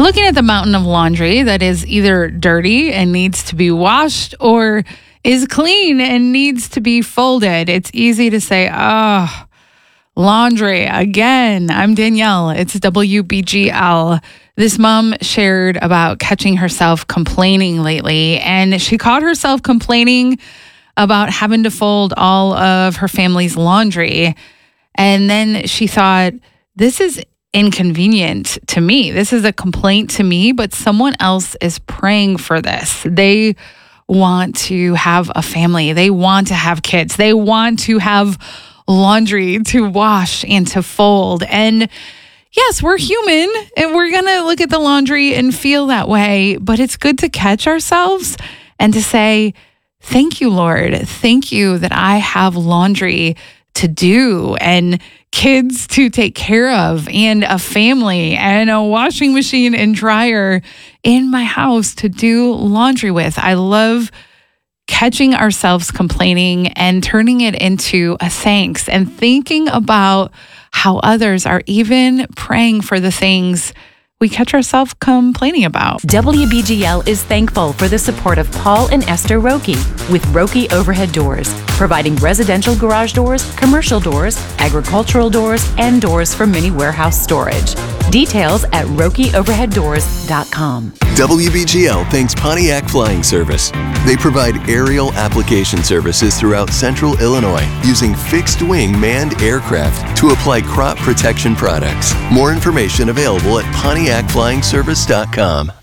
looking at the mountain of laundry that is either dirty and needs to be washed or is clean and needs to be folded. It's easy to say, oh, laundry again. I'm Danielle. It's WBGL. This mom shared about catching herself complaining lately, and she caught herself complaining about having to fold all of her family's laundry. And then she thought, this is inconvenient to me. This is a complaint to me, but someone else is praying for this. They want to have a family. They want to have kids. They want to have laundry to wash and to fold. And yes, we're human and we're going to look at the laundry and feel that way, but it's good to catch ourselves and to say, thank you, Lord. Thank you that I have laundry to do and kids to take care of and a family and a washing machine and dryer in my house to do laundry with. I love catching ourselves complaining and turning it into a thanks and thinking about how others are even praying for the things we catch ourselves complaining about. WBGL is thankful for the support of Paul and Esther Roki with Roki Overhead Doors, providing residential garage doors, commercial doors, agricultural doors, and doors for mini warehouse storage. Details at RokiOverheadDoors.com. WBGL thanks Pontiac Flying Service. They provide aerial application services throughout central Illinois using fixed-wing manned aircraft to apply crop protection products. More information available at PontiacFlyingService.com.